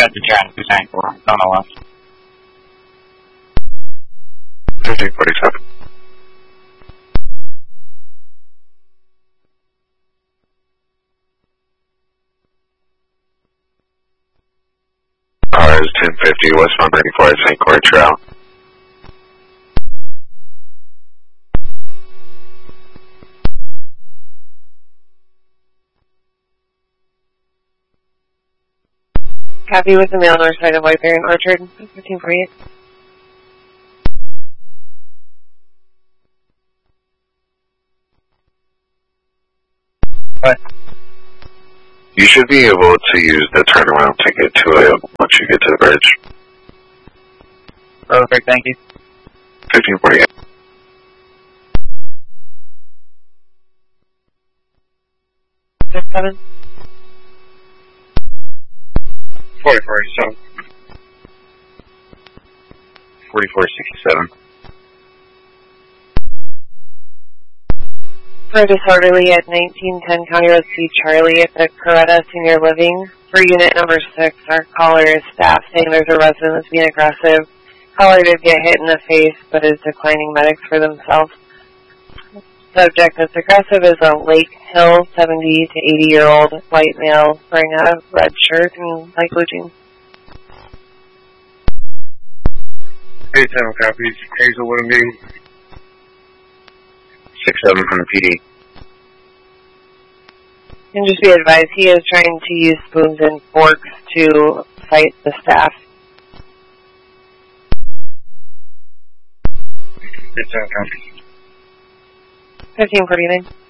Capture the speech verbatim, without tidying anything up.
at the track, the tank, or on the left. fifteen forty-seven. R is ten fifty, westbound ninety-four at Saint Croix Trail. Copy with the mail north side of Whiteberry and Orchard, fifteen forty-eight. What? You should be able to use the turnaround to get to it once you get to the bridge. Perfect, thank you. fifteen forty-eight. Six seven. forty forty-seven. forty-four sixty-seven. For disorderly at nineteen ten County Road C Charlie at the Coretta Senior Living. For unit number six, our caller is staff saying there's a resident that's being aggressive. Caller did get hit in the face, but is declining medics for themselves. Subject that's aggressive is a Lake Hill seventy to eighty year old white male wearing a red shirt and light blue jeans. eight seven copies, Hazelwood and Bean. six seven from the P D. And just be advised, he is trying to use spoons and forks to fight the staff. eight seven copies. fifteen forty-nine.